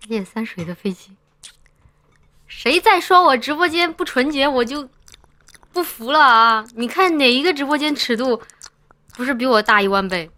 2.3水的飞机，谁再说我直播间不纯洁，我就不服了啊！你看哪一个直播间尺度不是比我大1万倍？